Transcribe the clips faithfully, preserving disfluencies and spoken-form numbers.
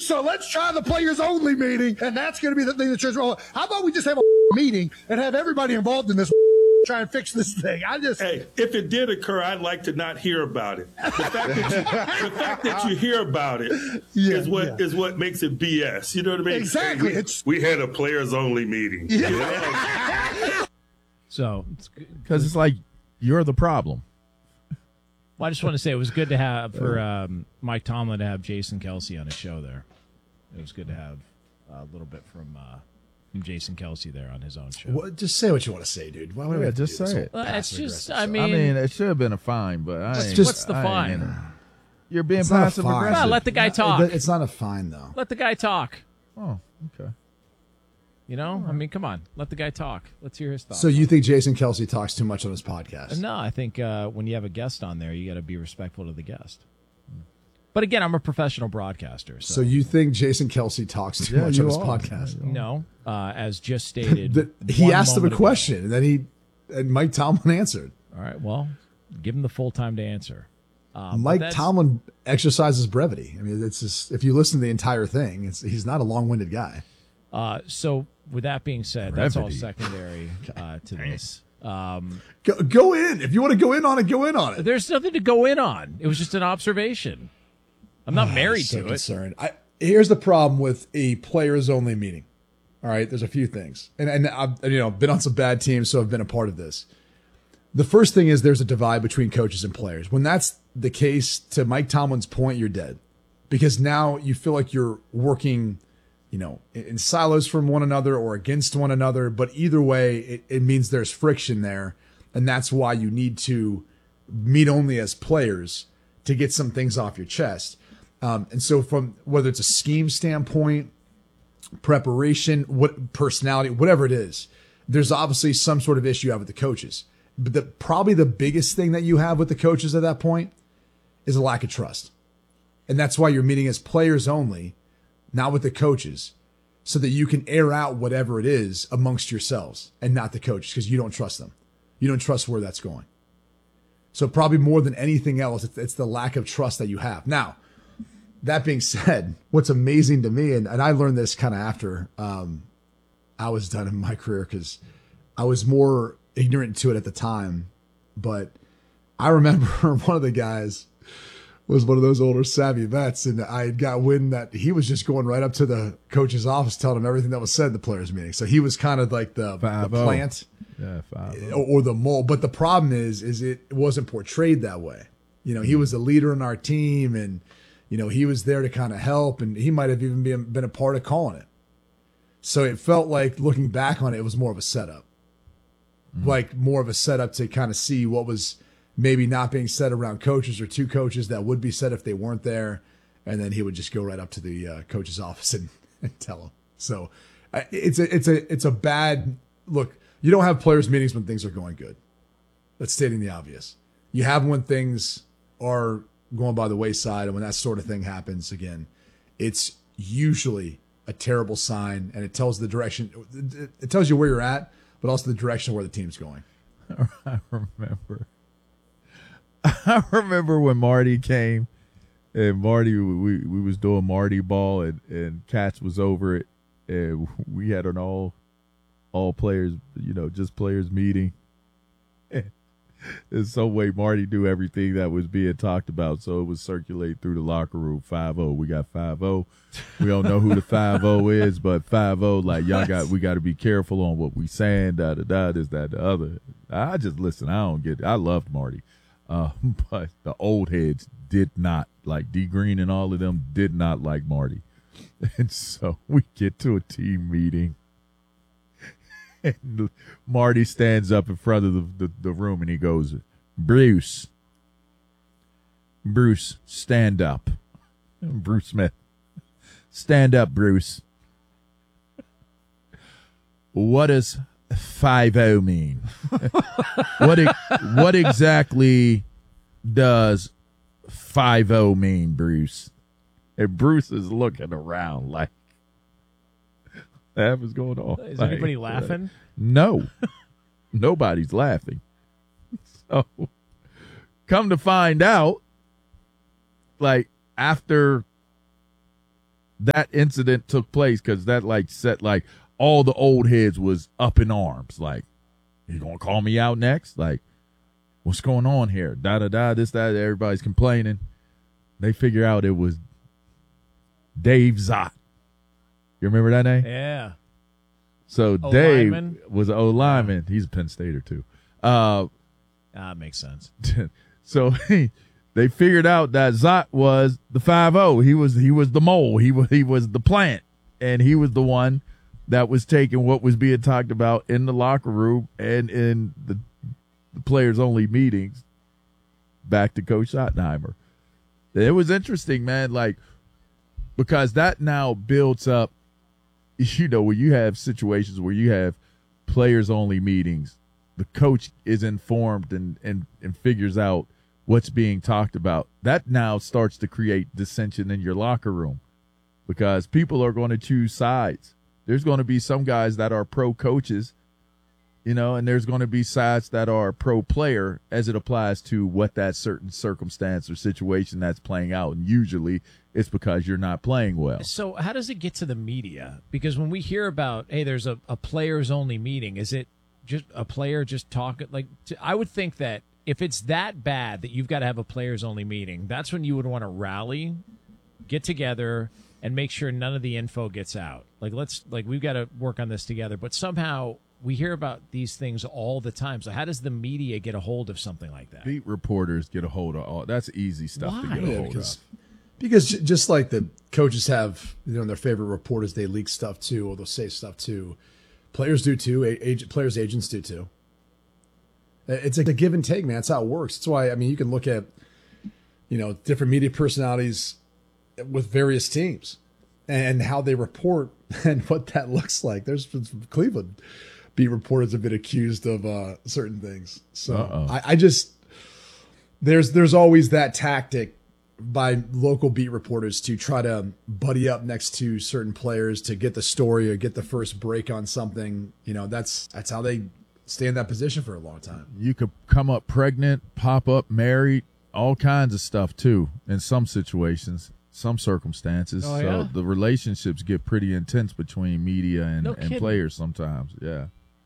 So let's try the players only meeting, and that's going to be the thing that turns roll. How about we just have a meeting and have everybody involved in this try and fix this thing? I just hey, if it did occur, I'd like to not hear about it. The fact that you, the fact that you hear about it yeah, is what yeah. is what makes it B S. You know what I mean? Exactly. Hey, we, it's, we had a players only meeting. Yeah. You know? So, because it's like you're the problem. Well, I just want to say it was good to have for um, Mike Tomlin to have Jason Kelce on his show there. It was good to have a little bit from, uh, from Jason Kelce there on his own show. What, just say what you want to say, dude. Why would Yeah, I just say it. Well, it's just, I stuff? mean, I mean, it should have been a fine, but I ain't, just- what's the I fine? ain't- You're being It's not a passive fine. aggressive. Well, let the guy talk. It- It's not a fine, though. Let the guy talk. Oh, okay. You know, I mean, come on, let the guy talk. Let's hear his thoughts. So you think Jason Kelce talks too much on his podcast? No, I think uh, when you have a guest on there, you got to be respectful to the guest. But again, I'm a professional broadcaster. So, So you think Jason Kelce talks too Yeah, much you on his are. podcast? Yeah, you no, uh, as just stated, The- he one asked him a moment ago. question, and then he and Mike Tomlin answered. All right, well, give him the full time to answer. Uh, but Mike that's- Tomlin exercises brevity. I mean, it's just, if you listen to the entire thing, it's, he's not a long-winded guy. Uh, so with that being said, that's all Brevity. secondary uh, to this. Um, Go, go in if you want to go in on it. Go in on it. there's nothing to go in on. It was just an observation. I'm not married so to it. concerned. I, here's the problem with a players-only meeting. All right, there's a few things, and and I've you know been on some bad teams, so I've been a part of this. The first thing is there's a divide between coaches and players. When that's the case, to Mike Tomlin's point, you're dead, because now you feel like you're working, you know, in, in silos from one another or against one another. But either way, it, it means there's friction there, and that's why you need to meet only as players to get some things off your chest. Um, and so from whether it's a scheme standpoint, preparation, what personality, whatever it is, there's obviously some sort of issue you have with the coaches. But the, probably the biggest thing that you have with the coaches at that point is a lack of trust. And that's why you're meeting as players only, not with the coaches, so that you can air out whatever it is amongst yourselves and not the coaches, because you don't trust them. You don't trust where that's going. So probably more than anything else, it's, it's the lack of trust that you have. Now, that being said, what's amazing to me, and, and I learned this kind of after um, I was done in my career, because I was more ignorant to it at the time, but I remember one of the guys was one of those older savvy vets, and I got wind that he was just going right up to the coach's office telling him everything that was said at the players' meeting. So he was kind of like the, the plant Yeah, five. or, or the mole. But the problem is, is it wasn't portrayed that way. You know, he was a leader in our team, and you know, he was there to kind of help, and he might have even been, been a part of calling it. So it felt like, looking back on it, it was more of a setup. Mm-hmm. Like more of a setup to kind of see what was maybe not being said around coaches, or two coaches that would be said if they weren't there. And then he would just go right up to the uh, coach's office and, and tell them. So uh, it's a, it's a, it's a bad look. You don't have players meetings when things are going good. That's stating the obvious. You have when things are going by the wayside, and when that sort of thing happens again, it's usually a terrible sign, and it tells the direction. It tells you where you're at, but also the direction where the team's going. I remember. I remember when Marty came, and Marty, we we was doing Marty ball, and, and Katz was over it, and we had an all all players, you know, just players meeting. In some way, Marty knew everything that was being talked about, so it was circulating through the locker room. five oh, we got five oh. We don't know who the five oh is, but five oh, like, y'all got, we got to be careful on what we saying, da da da, this, that, the other. I just listen. I don't get it. I loved Marty, uh, but the old heads did not, like D Green and all of them did not like Marty, and so we get to a team meeting. And Marty stands up in front of the, the, the room, and he goes, Bruce, Bruce, stand up. Bruce Smith, stand up, Bruce. What does five oh mean? what e- what exactly does five oh mean, Bruce? And Bruce is looking around like, that was going on. Is like, anybody laughing? Uh, no, nobody's laughing. So, come to find out, like, after that incident took place, because that like set like all the old heads was up in arms. Like, you gonna call me out next? Like, what's going on here? Da da da. This that. Everybody's complaining. They figure out it was Dave Zott. You remember that name? Yeah. So O Dave lineman? was an O lineman. He's a Penn Stater too. Uh, Ah, makes sense. so they figured out that Zott was the five oh. He was he was the mole. He was he was the plant, and he was the one that was taking what was being talked about in the locker room and in the, the players only meetings back to Coach Schottenheimer. It was interesting, man. Like, because that now builds up. You know, when you have situations where you have players only meetings, the coach is informed and, and, and figures out what's being talked about. That now starts to create dissension in your locker room, because people are going to choose sides. There's going to be some guys that are pro coaches, you know, and there's going to be sides that are pro player as it applies to what that certain circumstance or situation that's playing out. And usually it's because you're not playing well. So how does it get to the media? Because when we hear about, hey, there's a, a players only meeting, is it just a player just talking? Like, to, I would think that if it's that bad that you've got to have a players only meeting, that's when you would want to rally, get together, and make sure none of the info gets out. Like, let's like we've got to work on this together. But somehow we hear about these things all the time. So how does the media get a hold of something like that? Beat reporters get a hold of all. That's easy stuff Why? to get a Yeah, hold because, of. because j- just like the coaches have, you know, their favorite reporters, they leak stuff too, or they'll say stuff too. Players do too. A- ag- players' agents do too. It's like a give and take, man. That's how it works. That's why, I mean, you can look at, you know, different media personalities with various teams and how they report and what that looks like. There's Cleveland beat reporters have been accused of uh, certain things. So I, I just there's there's always that tactic by local beat reporters to try to buddy up next to certain players to get the story or get the first break on something. You know, that's that's how they stay in that position for a long time. You could come up pregnant, pop up married, all kinds of stuff too in some situations, some circumstances. Oh, so yeah? the relationships get pretty intense between media and, No and kidding. players sometimes. Yeah.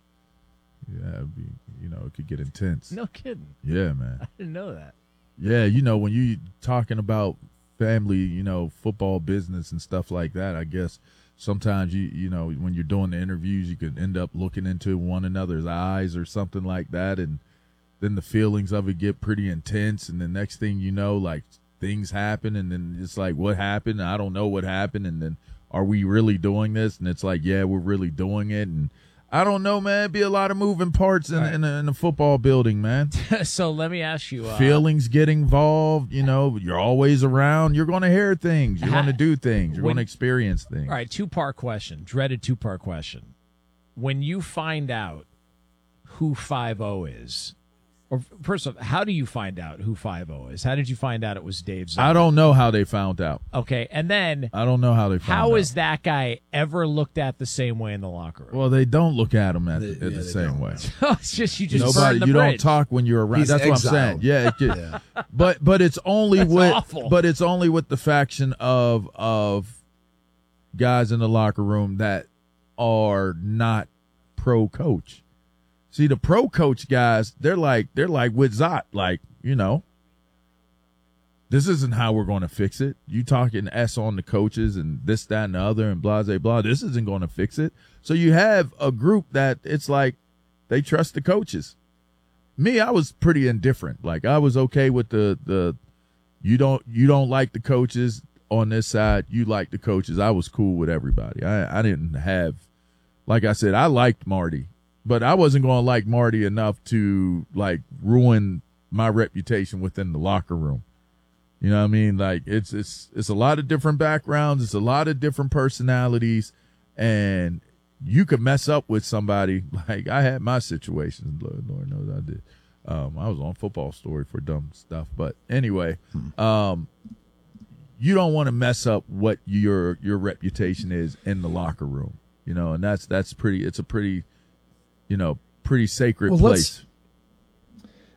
Yeah, it'd be, you know, it could get intense. No kidding. Yeah, man. I didn't know that. Yeah, you know, when you talking about family, you know, football business and stuff like that, I guess sometimes you you know, when you're doing the interviews, you could end up looking into one another's eyes or something like that, and then the feelings of it get pretty intense, and the next thing you know, like, things happen, and then it's like, what happened? I don't know what happened, and then are we really doing this? And it's like, yeah, we're really doing it, and I don't know, man. It'd be a lot of moving parts in, Right. in, a, in a football building, man. So let me ask you. Uh, Feelings get involved. You know, you're always around. You're going to hear things. You're Ha- going to do things. You're when- going to experience things. All right, two part question. Dreaded two part question. When you find out who five oh is, or first of all, how do you find out who five oh is? How did you find out it was Dave Zimmer? I don't know how they found out. Okay, and then I don't know how they found out. how is that guy ever looked at the same way in the locker room? Well, they don't look at him at, They- the, at yeah, the they same don't. way. it's just you just Nobody, burn the you bridge. don't talk when you're around. He's That's exiled. what I'm saying. Yeah, it just, Yeah. but but it's only That's with awful. but it's only with the faction of of guys in the locker room that are not pro coach. See, the pro coach guys, they're like they're like with Zott, like, you know, this isn't how we're going to fix it. You talking S on the coaches and this, that, and the other, and blah, blah, blah. This isn't going to fix it. So you have a group that it's like they trust the coaches. Me, I was pretty indifferent. Like, I was okay with the the you don't you don't like the coaches on this side. You like the coaches. I was cool with everybody. I I didn't have, like I said, I liked Marty, but I wasn't going to like Marty enough to like ruin my reputation within the locker room. You know what I mean? Like, it's it's it's a lot of different backgrounds. It's a lot of different personalities, and you could mess up with somebody. Like, I had my situations. Lord, Lord knows I did. Um, I was on Football Story for dumb stuff, but anyway, um, you don't want to mess up what your your reputation is in the locker room. You know, and that's that's pretty. It's a pretty, you know, pretty sacred Well, let's- place.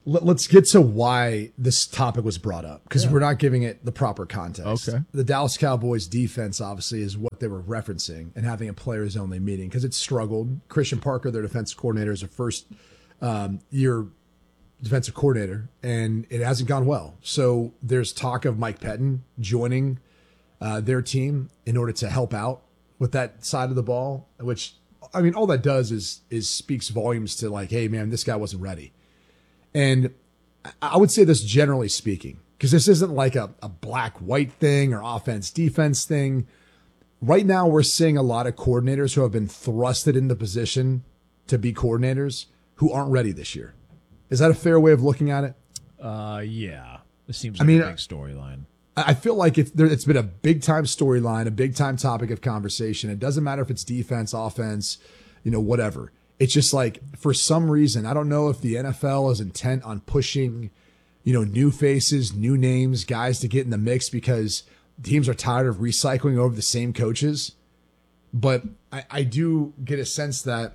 let, let's get to why this topic was brought up, because we're not giving it the proper context. Okay. The Dallas Cowboys defense obviously is what they were referencing and having a players only meeting because it struggled. Christian Parker, their defensive coordinator, is a first um, year defensive coordinator, and it hasn't gone well. So there's talk of Mike Pettin joining uh, their team in order to help out with that side of the ball, which, I mean, all that does is is speaks volumes to like, hey, man, this guy wasn't ready. And I would say this generally speaking, because this isn't like a, a black-white thing or offense-defense thing. Right now, we're seeing a lot of coordinators who have been thrusted into position to be coordinators who aren't ready this year. Is that a fair way of looking at it? Uh, yeah. This seems I like mean, a big storyline. I feel like it's, there, it's been a big-time storyline, a big-time topic of conversation. It doesn't matter if it's defense, offense, you know, whatever. It's just like, for some reason, I don't know if the N F L is intent on pushing, you know, new faces, new names, guys to get in the mix because teams are tired of recycling over the same coaches. But I, I do get a sense that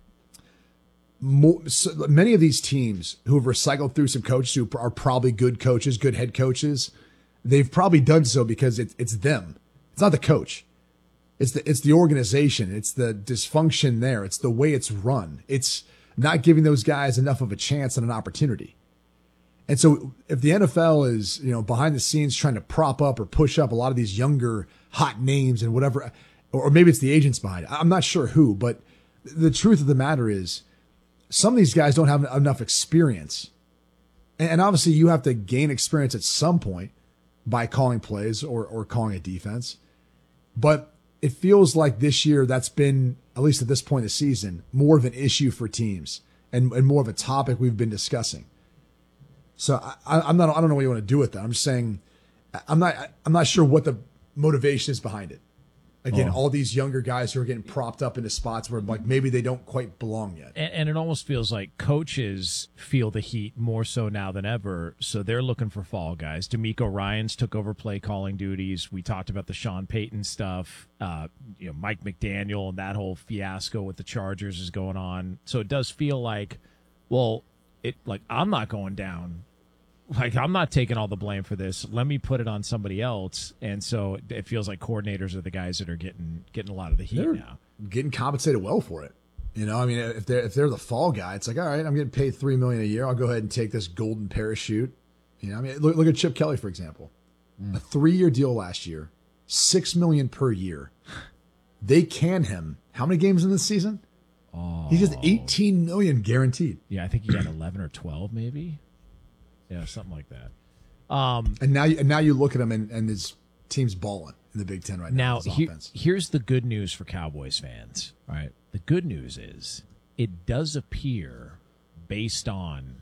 more, so many of these teams who have recycled through some coaches who are probably good coaches, good head coaches, they've probably done so because it, it's them. It's not the coach. It's the it's the organization. It's the dysfunction there. It's the way it's run. It's not giving those guys enough of a chance and an opportunity. And so if the N F L is, you know, behind the scenes trying to prop up or push up a lot of these younger hot names and whatever, or maybe it's the agents behind it. I'm not sure who, but the truth of the matter is some of these guys don't have enough experience. And obviously you have to gain experience at some point by calling plays or, or calling a defense. But it feels like this year that's been, at least at this point in the season, more of an issue for teams and, and more of a topic we've been discussing. So I, I'm not, I don't know what you want to do with that. I'm just saying, I'm not, I'm not sure what the motivation is behind it. Again, Oh. all these younger guys who are getting propped up into spots where like maybe they don't quite belong yet. And, and it almost feels like coaches feel the heat more so now than ever, so they're looking for fall guys. D'Amico Ryans took over play calling duties. We talked about the Sean Payton stuff. Uh, you know, Mike McDaniel and that whole fiasco with the Chargers is going on. So it does feel like, well, it like I'm not going down. Like, I'm not taking all the blame for this. Let me put it on somebody else. And so it feels like coordinators are the guys that are getting getting a lot of the heat They're now. getting compensated well for it. You know, I mean, if they're if they're the fall guy, it's like, all right, I'm getting paid three million dollars a year. I'll go ahead and take this golden parachute. You know, I mean, look, look at Chip Kelly, for example. Mm. A three-year deal last year, six million dollars per year. They can him. How many games in this season? Oh. He just eighteen million dollars guaranteed. Yeah, I think he got eleven or twelve maybe. Yeah, something like that. Um, and now, you, and now you look at him, and, and his team's balling in the Big Ten right now. now, his he, offense. here's the good news for Cowboys fans. All right, the good news is it does appear, based on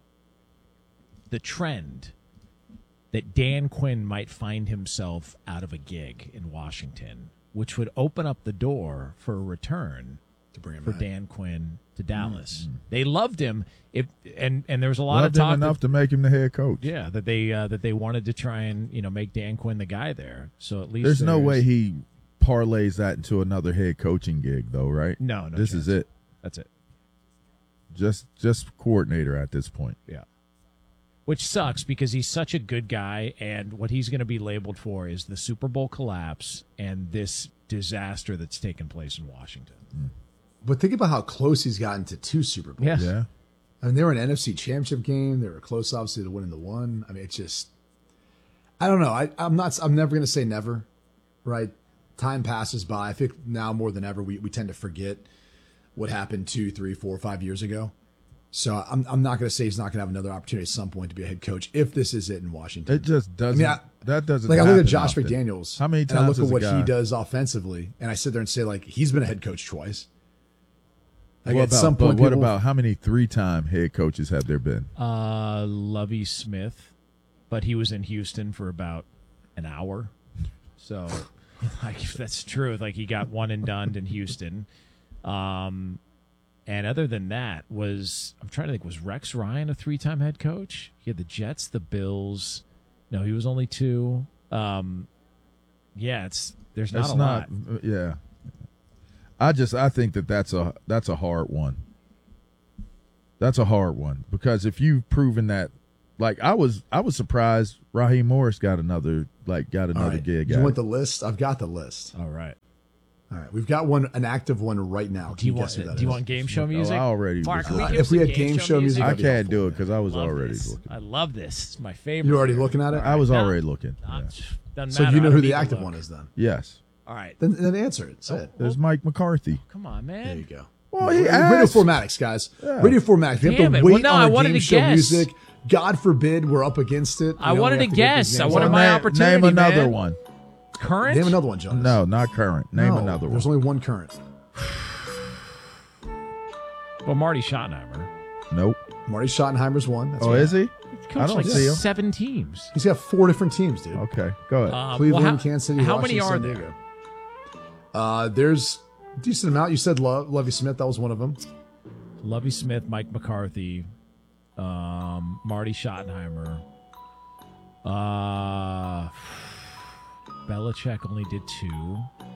the trend, that Dan Quinn might find himself out of a gig in Washington, which would open up the door for a return to bring him for back. Dan Quinn to Dallas. Mm-hmm. They loved him. If and and there was a lot Loved of talk him enough that, to make him the head coach. yeah, that they uh, that they wanted to try and you know make Dan Quinn the guy there. So at least There's no way he parlays that into another head coaching gig, though, right? No, no. This chance. is it. That's it. Just just coordinator at this point. Yeah. Which sucks because he's such a good guy, and what he's going to be labeled for is the Super Bowl collapse and this disaster that's taken place in Washington. Mm. But think about how close he's gotten to two Super Bowls. Yes. Yeah. I mean, they were an N F C Championship game. They were close, obviously, to winning the one. I mean, it's just, I don't know. I, I'm not. I'm never going to say never, right? Time passes by. I think now more than ever, we, we tend to forget what happened two, three, four, five years ago. So I'm I'm not going to say he's not going to have another opportunity at some point to be a head coach if this is it in Washington. It just doesn't. I mean, I- that doesn't. Like I look at happen Josh often. McDaniels. How many and I times look at has a what he guy- does offensively, and I sit there and say like he's been a head coach twice. Like What at about, some point, but what people- about how many three-time head coaches have there been? Uh, Lovie Smith, but he was in Houston for about an hour. So, like, if that's true, like he got one and done in Houston. Um, and other than that, was I'm trying to think, was Rex Ryan a three-time head coach? He had the Jets, the Bills. No, he was only two. Um, yeah, it's there's not That's a not. lot. Yeah. I just I think that that's a that's a hard one. That's a hard one because if you've proven that, like I was, I was surprised Raheem Morris got another, like got All another right. gig. You at want it. the list? I've got the list. All right. All right, we've got one, an active one right now. Can Do you guess want? who that Do you is? want game show Oh, music? I already Clark, was can we looking. give If us we some had game show music, I that'd be can't helpful. do it because I was Love already this. looking. I love this. It's my favorite. You're already looking at it. I was No. already looking. Uh, Yeah. Doesn't So matter. you know I who don't the need to active look. one is then? Yes, All right. Then, then answer it. Say it. there's Mike McCarthy. Come on, man. There you go. Well, he Radio asked. formatics, guys. Radio formatics. We have Damn to it. wait Well, no, on I our wanted game to show guess. music. God forbid we're up against it. I You know, wanted we to have get guess. these I names wanted out. my name, opportunity, Name another man. one. Current? Name another one, Jonas. No, not current. Name No, another one. There's only one current. Well, Marty Schottenheimer. Nope. Marty Schottenheimer's one. That's Oh, right. is he? He I coached don't like see him. seven teams. He's got four different teams, dude. Okay, go ahead. Um, Cleveland, well, how, Kansas City, How Washington, many are San there? Diego. Uh, there's a decent amount. You said Lo- Lovey Smith. That was one of them. Lovey Smith, Mike McCarthy, um, Marty Schottenheimer. Uh, Belichick only did two.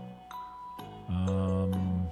Um,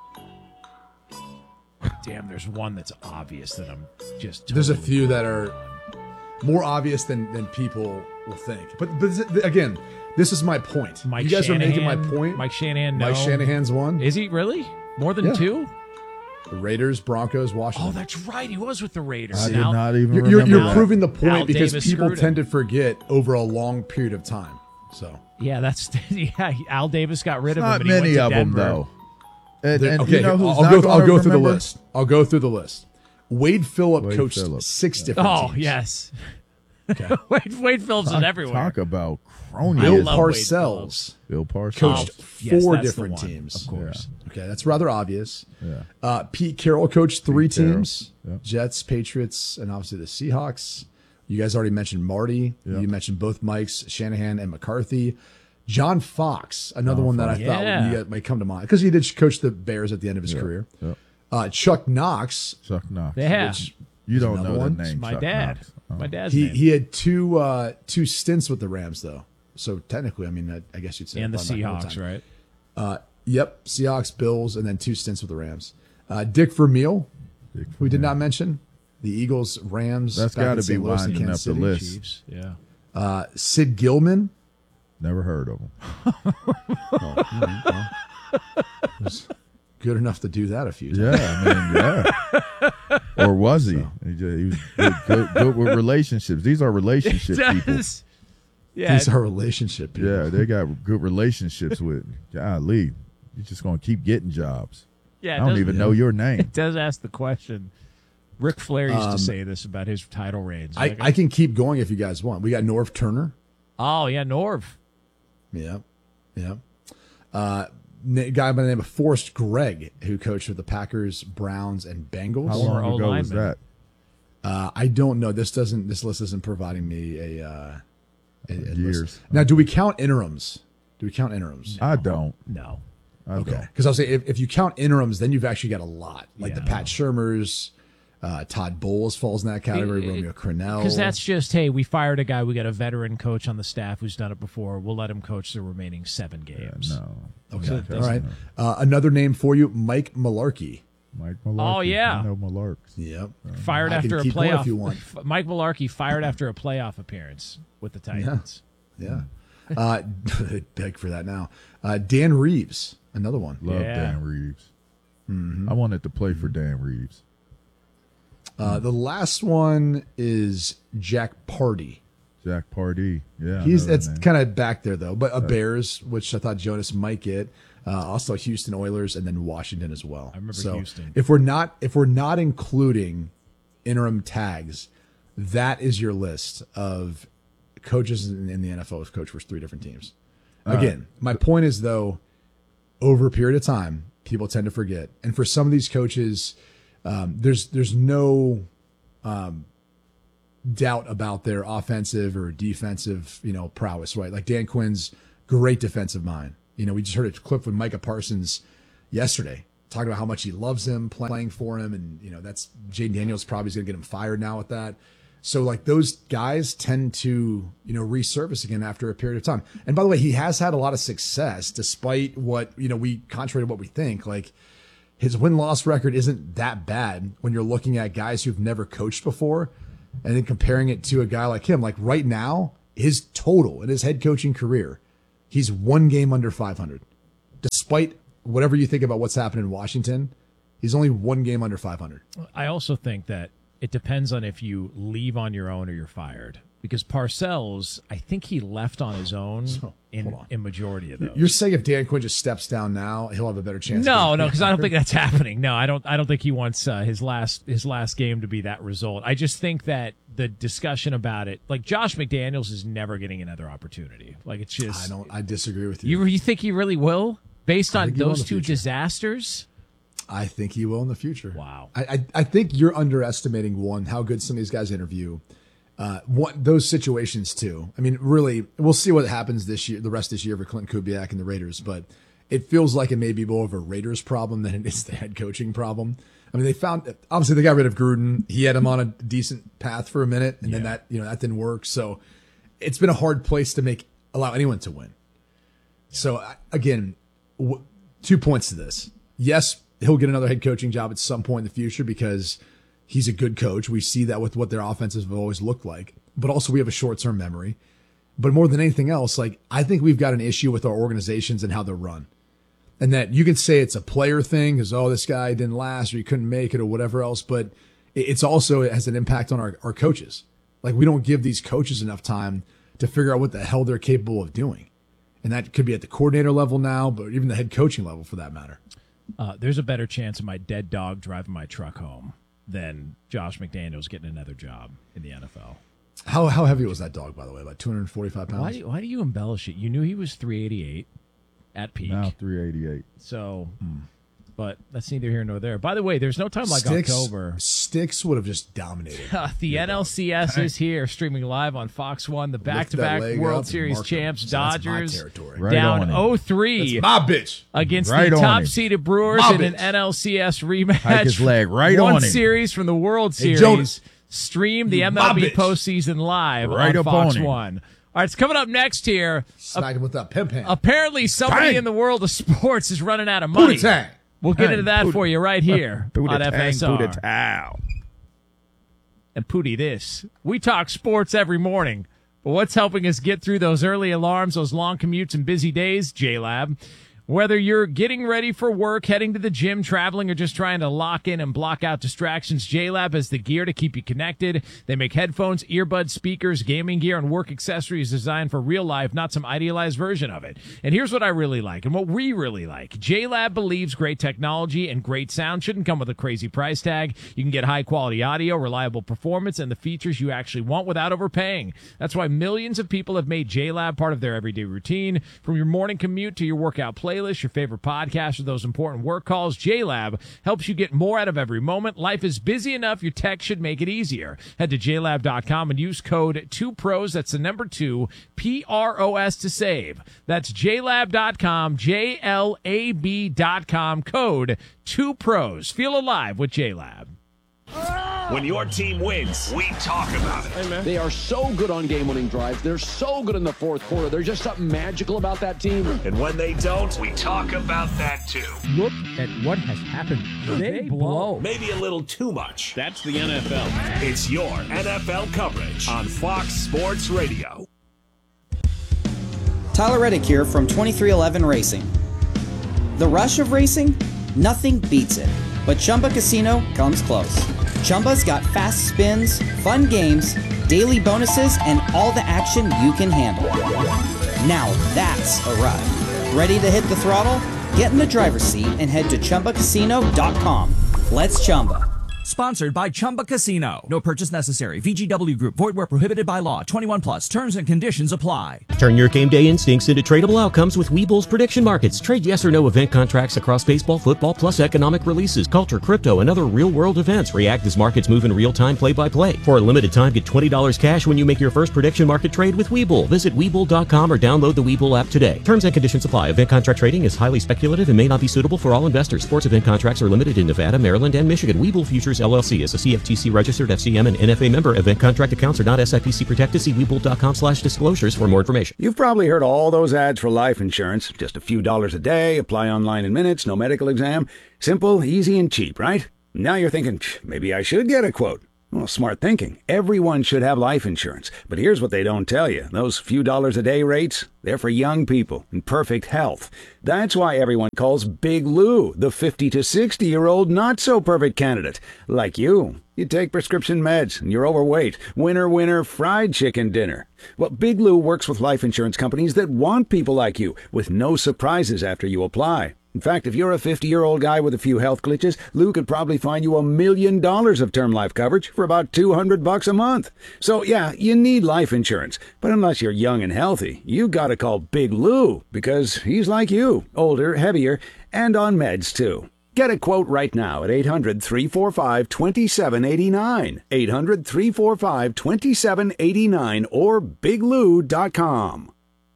damn, there's one that's obvious that I'm just. Totally There's a few that are more obvious than, than people will think. But, but this- again, this is my point. Mike you guys Shanahan, are making my point. Mike Shanahan, no. Mike Shanahan's one. Is he really more than Yeah. two? The Raiders, Broncos, Washington. Oh, that's right. He was with the Raiders. I did Al- not even You're, you're, remember you're that. proving the point Al because Davis people screwed tend him. to forget over a long period of time. So Yeah, that's yeah. Al Davis got rid of Not him. And he many went to of them Denver. though. And, There- and okay, you know who's I'll, not go. gonna I'll go through the remember? list. I'll go through the list. Wade Phillip Wade coached Phillip. six different Oh teams. yes. Wade, Wade Phillips is Talk, everywhere. talk about I cronyism. Bill love Wade Parcells Bill Parcells. coached Oh, yes, four that's the different one, teams. of course. Okay, that's rather obvious. Yeah. Uh, Pete Carroll coached three Pete Carroll. teams: Yep. Jets, Patriots, and obviously the Seahawks. You guys already mentioned Marty. Yep. You mentioned both Mikes, Shanahan and McCarthy. John Fox, another one that I thought Yeah. you guys might come to mind because he did coach the Bears at the end of his career. Yep. Uh, Chuck Knox, Chuck Knox. Yeah, which You don't another know one. that name. my Chuck dad. Knox. Oh. My dad's he name. he had two uh, two stints with the Rams though. So technically, I mean, I, I guess you'd say and the probably back in Seahawks, time. right? Uh, yep, Seahawks, Bills, and then two stints with the Rams. Uh, Dick Vermeil, Dick we did Vermeil. not mention the Eagles, Rams. That's back in got to be Saint Louis and winding up Kansas the City. list. Chiefs. Yeah. Uh, Sid Gilman, Never heard of him. was good enough to do that a few times. Yeah, I mean, yeah. Or was he? He, just, he was good, good, good with relationships. These are relationship people. Does- Yeah. These are relationship people. Yeah, they got good relationships with. Golly, you're just gonna keep getting jobs. yeah. I it don't does- even know your name. It does ask the question. Ric Flair used to say this about his title reigns. I, Like, I can keep going if you guys want. We got Norv Turner. oh yeah, Norv. Yeah, yeah. Uh, na- guy by the name of Forrest Gregg, who coached with the Packers, Browns, and Bengals. How Former long ago was O-lineman. that? Uh, I don't know. This doesn't. This list isn't providing me a. Uh, a, a list. Years. Now, do we count interims? Do we count interims? I don't. No. I Okay, don't. because I'll say if, if you count interims, then you've actually got a lot, like the Yeah. Pat Shermers, uh, Todd Bowles falls in that category. It- it- Romeo Crennel. Because that's just, hey, we fired a guy. We got a veteran coach on the staff who's done it before. We'll let him coach the remaining seven games. No. okay. So All right. Uh, another name for you, Mike Malarkey. Mike Malarkey. Oh, yeah. I know Malarks. Yep. Fired I can after a keep going playoff. if you want. F- Mike Malarkey fired after a playoff appearance with the Titans. Yeah. Uh, beg for that now. Uh, Dan Reeves, another one. Love Yeah. Dan Reeves. Mm-hmm. I wanted to play for Dan Reeves. Uh, the last one is Jack Party. Jack Pardee. Yeah. I He's know that it's name. kind of back there though, but a Bears, which I thought Jonas might get. Uh, also Houston Oilers and then Washington as well. I remember so Houston. If we're not if we're not including interim tags, that is your list of coaches in, in the N F L who've coached for three different teams. Again, my point is though, over a period of time, people tend to forget, and for some of these coaches, um, there's there's no um, doubt about their offensive or defensive, you know, prowess, right? Like Dan Quinn's great defensive mind. You know, we just heard a clip with Micah Parsons yesterday talking about how much he loves him playing for him. And, you know, that's Jaden Daniels probably is going to get him fired now with that. So like those guys tend to, you know, resurface again after a period of time. And by the way, he has had a lot of success despite what, you know, we contrary to what we think, like his win-loss record isn't that bad when you're looking at guys who've never coached before and then comparing it to a guy like him. Like right now, his total in his head coaching career, he's one game under five hundred. Despite whatever you think about what's happened in Washington, he's only one game under five hundred. I also think that it depends on if you leave on your own or you're fired. Because Parcells, I think he left on his own So, in hold on. in majority of those. You're saying if Dan Quinn just steps down now, he'll have a better chance? No, of no, getting because I don't fired? think that's happening. No, I don't. I don't think he wants uh, his last his last game to be that result. I just think that the discussion about it, like Josh McDaniels, is never getting another opportunity. Like it's just. I don't. I disagree with you. You you think he really will, based I on think he will in those the two future. disasters? I think he will in the future. Wow. I, I, I think you're underestimating, one, how good some of these guys interview. Uh, what those situations too. I mean, really, we'll see what happens this year, the rest of this year for Clint Kubiak and the Raiders. But it feels like it may be more of a Raiders problem than it is the head coaching problem. I mean, they found obviously they got rid of Gruden. He had him on a decent path for a minute, and then that you know that didn't work. So it's been a hard place to make allow anyone to win. So I- again, w- two points to this. Yes, he'll get another head coaching job at some point in the future because he's a good coach. We see that with what their offenses have always looked like. But also we have a short-term memory. But more than anything else, like I think we've got an issue with our organizations and how they're run. And that you can say it's a player thing because, oh, this guy didn't last or he couldn't make it or whatever else. But it- it's also, it has an impact on our, our coaches. Like we don't give these coaches enough time to figure out what the hell they're capable of doing. And that could be at the coordinator level now, but even the head coaching level for that matter. Uh, there's a better chance of my dead dog driving my truck home than Josh McDaniels getting another job in the N F L. How how heavy was that dog, by the way? About two hundred forty-five pounds? Why do you, why do you embellish it? You knew he was three eighty-eight at peak. Now three eighty-eight. So, but that's neither here nor there. By the way, there's no time like Sticks, October. Sticks would have just dominated. The N L C S is here, streaming live on Fox one. The Lift that back-to-back leg up World and Series mark 'em. champs, So that's my Dodgers, territory. Right down on it. oh three My bitch. against Right the on top-seeded Brewers My in an bitch. N L C S Hike rematch. his leg right One on him. series from the World Hey, Series. Jonas. Stream the You M L B my bitch. postseason live Right on up Fox on him. one. All right, it's coming up next here. Smack him with that pimp hand. Apparently, somebody Bang. in the world of sports is running out of money. Pootie-tang. We'll get Hey, into that Pootie- for you right here on F S R. towel. And Pootie this. We talk sports every morning, but what's helping us get through those early alarms, those long commutes and busy days? J-Lab. Whether you're getting ready for work, heading to the gym, traveling, or just trying to lock in and block out distractions, J-Lab has the gear to keep you connected. They make headphones, earbuds, speakers, gaming gear, and work accessories designed for real life, not some idealized version of it. And here's what I really like and what we really like. J-Lab believes great technology and great sound shouldn't come with a crazy price tag. You can get high-quality audio, reliable performance, and the features you actually want without overpaying. That's why millions of people have made J-Lab part of their everyday routine. From your morning commute to your workout playlist, your favorite podcast, or those important work calls, J-Lab helps you get more out of every moment. Life is busy enough, your tech should make it easier. Head to j lab dot com and use code two pros, that's the number two, P R O S to save. That's j lab dot com, J L A B dot com, code two pros. Feel alive with J-Lab. When your team wins, we talk about it. They are so good on game-winning drives. They're so good in the fourth quarter. There's just something magical about that team. And when they don't, we talk about that too. Look at what has happened. They blow. Maybe a little too much. That's the N F L. It's your N F L coverage on Fox Sports Radio. Tyler Reddick here from twenty-three eleven Racing. The rush of racing? Nothing beats it. But Chumba Casino comes close. Chumba's got fast spins, fun games, daily bonuses, and all the action you can handle. Now that's a ride. Ready to hit the throttle? Get in the driver's seat and head to chumba casino dot com. Let's Chumba. Sponsored by Chumba Casino. No purchase necessary. V G W Group. Void where prohibited by law. twenty-one plus. Terms and conditions apply. Turn your game day instincts into tradable outcomes with Webull's prediction markets. Trade yes or no event contracts across baseball, football, plus economic releases, culture, crypto, and other real-world events. React as markets move in real time, play-by-play. For a limited time, get twenty dollars cash when you make your first prediction market trade with Webull. Visit Webull dot com or download the Webull app today. Terms and conditions apply. Event contract trading is highly speculative and may not be suitable for all investors. Sports event contracts are limited in Nevada, Maryland, and Michigan. Webull futures Disclosures, L L C is a C F T C registered F C M and N F A member. Event contract accounts are not S I P C protected. See webull.com slash disclosures for more information. You've probably heard all those ads for life insurance. Just a few dollars a day, apply online in minutes, no medical exam. Simple, easy, and cheap, right? Now you're thinking, maybe I should get a quote. Well, smart thinking. Everyone should have life insurance. But here's what they don't tell you. Those few dollars a day rates, they're for young people in perfect health. That's why everyone calls Big Lou the fifty to sixty-year-old not-so-perfect candidate. Like you. You take prescription meds, and you're overweight. Winner, winner, fried chicken dinner. Well, Big Lou works with life insurance companies that want people like you, with no surprises after you apply. In fact, if you're a fifty-year-old guy with a few health glitches, Lou could probably find you a million dollars of term life coverage for about two hundred bucks a month. So, yeah, you need life insurance. But unless you're young and healthy, you gotta call Big Lou, because he's like you, older, heavier, and on meds, too. Get a quote right now at eight hundred, three four five, two seven eight nine, eight hundred, three four five, two seven eight nine, or big lou dot com.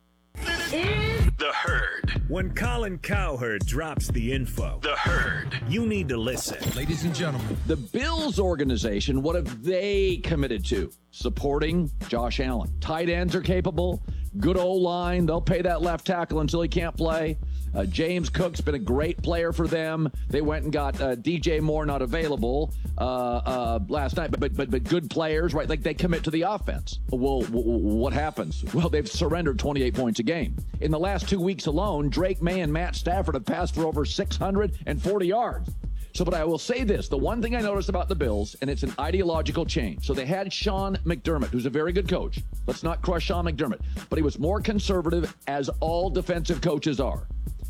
The Herd. When Colin Cowherd drops the info, The Herd, you need to listen. Ladies and gentlemen, the Bills organization, what have they committed to? Supporting Josh Allen. Tight ends are capable. Good O-line. They'll pay that left tackle until he can't play. Uh, James Cook's been a great player for them. They went and got uh, D J Moore, not available uh, uh, last night, but, but but but good players, right? Like they commit to the offense. Well, w- w- what happens? Well, they've surrendered twenty-eight points a game. In the last two weeks alone, Drake May and Matt Stafford have passed for over six hundred forty yards. So, but I will say this, the one thing I noticed about the Bills, and it's an ideological change. So they had Sean McDermott, who's a very good coach. Let's not crush Sean McDermott, but he was more conservative, as all defensive coaches are.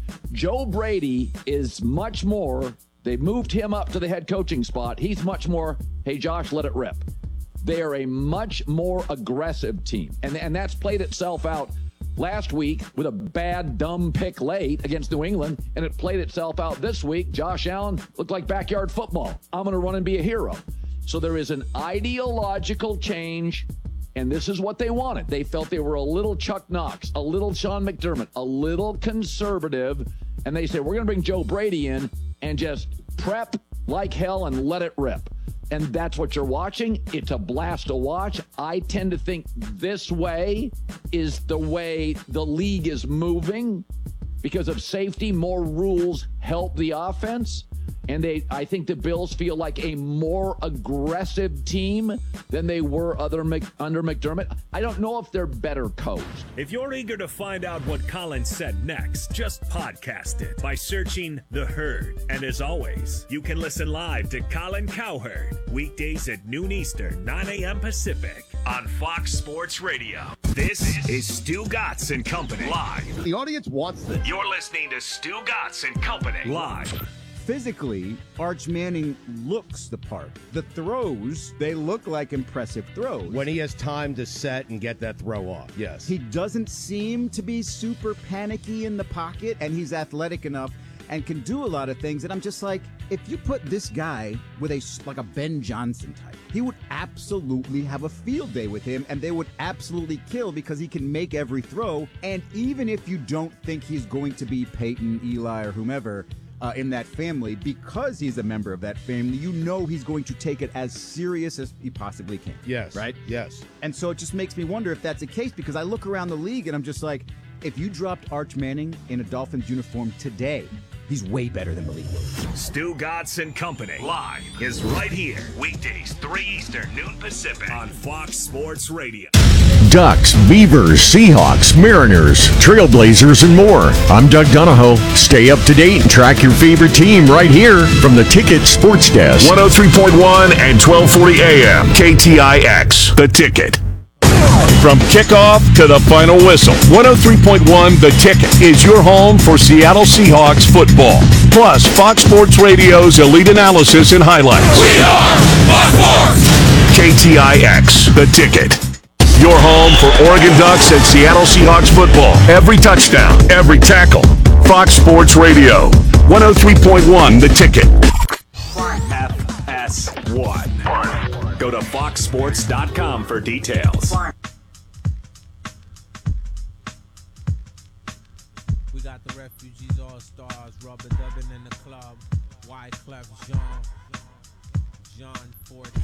Joe Brady is much more, they moved him up to the head coaching spot. He's much more, hey, Josh, let it rip. They are a much more aggressive team. And, and that's played itself out last week with a bad, dumb pick late against New England. And it played itself out this week. Josh Allen looked like backyard football. I'm going to run and be a hero. So there is an ideological change. And this is what they wanted. They felt they were a little Chuck Knox, a little Sean McDermott, a little conservative. And they said, we're going to bring Joe Brady in and just prep like hell and let it rip. And that's what you're watching. It's a blast to watch. I tend to think this way is the way the league is moving because of safety. More rules help the offense. And they, I think the Bills feel like a more aggressive team than they were other Mc, under McDermott. I don't know if they're better coached. If you're eager to find out what Colin said next, just podcast it by searching The Herd. And as always, you can listen live to Colin Cowherd weekdays at noon Eastern, nine a.m. Pacific on Fox Sports Radio. This is Stu Gatz and Company live. The audience wants this. You're listening to Stu Gatz and Company live. Physically, Arch Manning looks the part. The throws, they look like impressive throws. When he has time to set and get that throw off, yes. He doesn't seem to be super panicky in the pocket, and he's athletic enough and can do a lot of things. And I'm just like, if you put this guy with a like a Ben Johnson type, he would absolutely have a field day with him, and they would absolutely kill because he can make every throw. And even if you don't think he's going to be Peyton, Eli, or whomever, Uh, in that family, because he's a member of that family, you know he's going to take it as serious as he possibly can. Yes. Right? Yes. And so it just makes me wonder if that's the case, because I look around the league and I'm just like, if you dropped Arch Manning in a Dolphins uniform today, he's way better than Malik Willis. Stu Gatz and Company live is right here, weekdays, three Eastern, noon Pacific on Fox Sports Radio. Ducks, Beavers, Seahawks, Mariners, Trailblazers, and more. I'm Doug Donahoe. Stay up to date and track your favorite team right here from the Ticket Sports Desk. one oh three point one and twelve forty A M K T I X, The Ticket. From kickoff to the final whistle, one oh three point one The Ticket is your home for Seattle Seahawks football. Plus, Fox Sports Radio's elite analysis and highlights. We are Fox Sports! K T I X, The Ticket. Your home for Oregon Ducks and Seattle Seahawks football. Every touchdown, every tackle. Fox Sports Radio, one oh three point one The Ticket. F S one. Go to fox sports dot com for details. We got the Refugees All Stars, Rubber Dubbin in the club, Wyclef Jean, John Ford